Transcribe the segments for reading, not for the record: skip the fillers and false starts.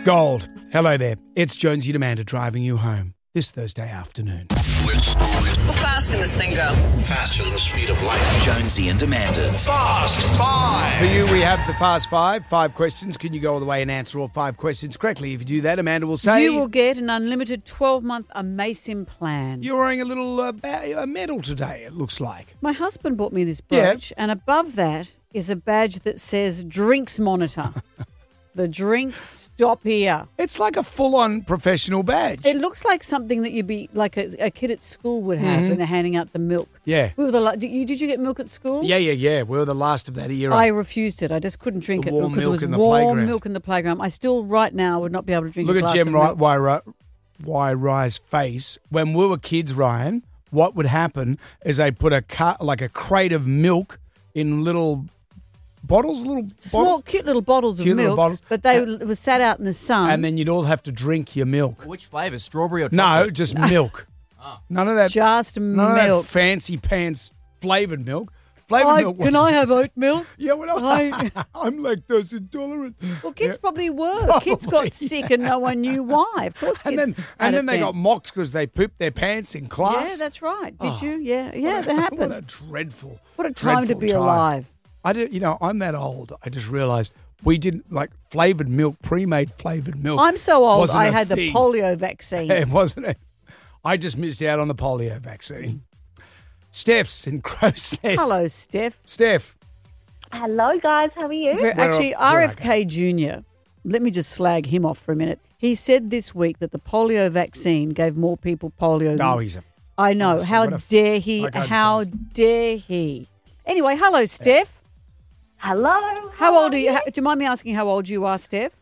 Gold. Hello there. It's Jonesy and Amanda driving you home this Thursday afternoon. How fast can this thing go? Faster than the speed of light. Jonesy and Amanda's Fast Five. For you, we have the Fast Five. 5 questions. Can you go all the way and answer all 5 questions correctly? If you do that, Amanda will say... You will get an unlimited 12-month Amasim plan. You're wearing a little a medal today, it looks like. My husband bought me this brooch, and above that is a badge that says Drinks Monitor. The drinks stop here. It's like a full-on professional badge. It looks like something that you'd be like a kid at school would have when they're handing out the milk. Yeah. We were did you get milk at school? Yeah. We were the last of that era. I refused it. I just couldn't drink The it warm because it milk was in the warm playground. milk in the playground. I still, right now, would not be able to drink Look a at glass Jem of milk. Rye's face. When we were kids, Ryan, what would happen is they put a crate of milk in little bottles, Small, cute little bottles of Cute little milk, bottles. but they were sat out in the sun. and then you'd all have to drink your milk. Which flavour? Strawberry or No, chocolate? just milk. None of that. just None of that milk. fancy pants flavored milk. Flavored milk. Can I have oat milk? Yeah, well, I'm lactose intolerant. Well, kids probably were. Kids got sick and no one knew why. Of course, And kids then had it they got mocked because they pooped their pants in class. Yeah, that's right. Did you? Yeah, that What happened. a dreadful. What a time to dreadful be time. alive. I did. I'm that old. I just realised we didn't like flavoured milk, pre-made flavoured milk. I'm so old. wasn't I a had the thing. polio vaccine. It wasn't it. I just missed out on the polio vaccine. Steph's in Crow's Nest. Hello, Steph. Steph. Hello, guys. How are you? Actually, we're RFK Jr., let me just slag him off for a minute. He said this week that the polio vaccine gave more people polio No, than... he's a. I know. honestly, How what a- dare he? Like I just How understand. dare he? Anyway, hello, Steph. Hello. How old are you? Do you mind me asking how old you are, Steph?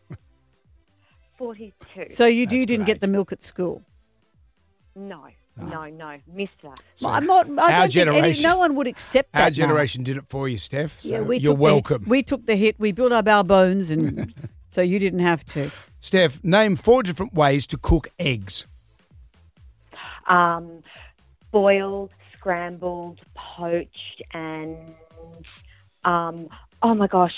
42. So you That's didn't good get age. the milk at school? No. Missed that. So I don't think generation- no one would accept that Our now. generation did it for you, Steph. So Yeah, we you're took welcome. We took the hit. We built up our bones, and so you didn't have to. Steph, name 4 different ways to cook eggs. Boiled, scrambled, poached, and oh my gosh,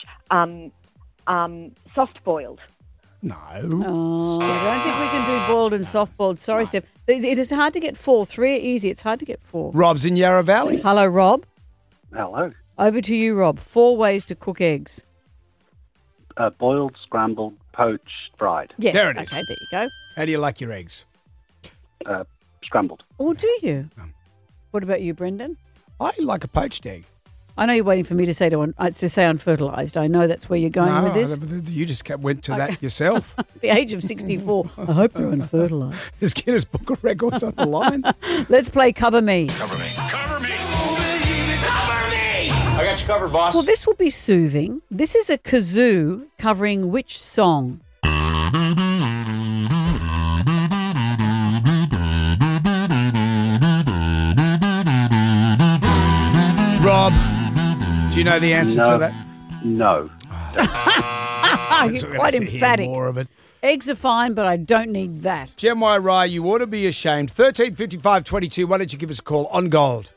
soft boiled. No. Oh, I don't think we can do boiled and soft boiled. Sorry, Steph. It is hard to get 4. 3 are easy. It's hard to get 4. Rob's in Yarra Valley. Hello, Rob. Hello. Over to you, Rob. 4 ways to cook eggs. Boiled, scrambled, poached, fried. Yes. There it is. Okay, there you go. How do you like your eggs? Scrambled. Oh, do you? What about you, Brendan? I like a poached egg. I know you're waiting for me to say unfertilised. I know that's where you're going with this. You just went to that yourself. At the age of 64, I hope you're unfertilised. Is Guinness Book of Records on the line? Let's play Cover Me. Cover me. Cover me. Cover me. I got you covered, boss. Well, this will be soothing. This is a kazoo covering which song? Rob, do you know the answer to that? No. You're We're gonna quite have to hear emphatic. more of it. Eggs are fine, but I don't need that. Jem Rye, you ought to be ashamed. 135522. Why don't you give us a call on Gold?